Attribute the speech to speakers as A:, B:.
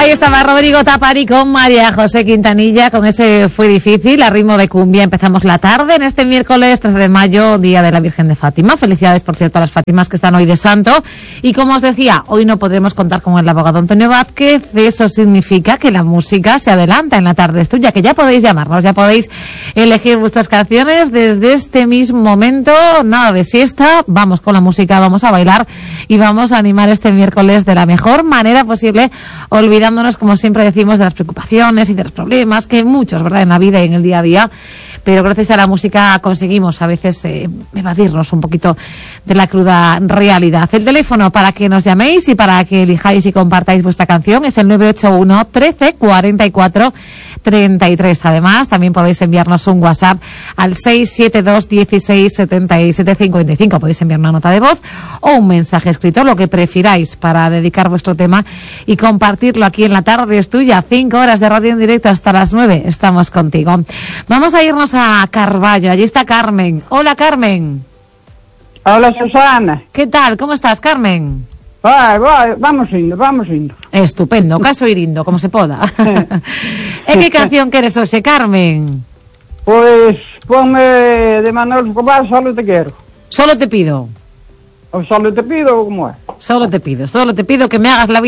A: Ahí estaba Rodrigo Tapari con María José Quintanilla, con ese Fue Difícil, a ritmo de cumbia. Empezamos la tarde en este miércoles 13 de mayo, Día de la Virgen de Fátima. Felicidades, por cierto, a las Fátimas que están hoy de santo. Y como os decía, hoy no podremos contar con el abogado Antonio Vázquez. Eso significa que la música se adelanta en la tarde es tuya, que ya podéis llamarnos, ya podéis elegir vuestras canciones desde este mismo momento. Nada de siesta, vamos con la música, vamos a bailar y vamos a animar este miércoles de la mejor manera posible, olvidándonos, como siempre decimos, de las preocupaciones y de los problemas que hay muchos, ¿verdad?, en la vida y en el día a día, pero gracias a la música conseguimos a veces evadirnos un poquito de la cruda realidad. El teléfono para que nos llaméis y para que elijáis y compartáis vuestra canción es el 981 13 44 33. Además, también podéis enviarnos un WhatsApp al 672 16 77 55. Podéis enviar una nota de voz o un mensaje escrito, lo que prefiráis, para dedicar vuestro tema y compartirlo aquí en La Tarde es Tuya. 5 horas de radio en directo hasta las 9. Estamos contigo. Vamos a irnos a Carballo. Allí está Carmen. Hola, Carmen.
B: Hola, Susana.
A: ¿Qué tal? ¿Cómo estás, Carmen?
B: Vamos indo.
A: Estupendo, caso ir indo, como se poda. ¿Qué canción queres hoxe, Carmen?
B: Pois ponme de Manuel Escobar, Solo te quiero.
A: Solo te pido.
B: O Solo te pido, como é?
A: Solo te pido que me hagas la vida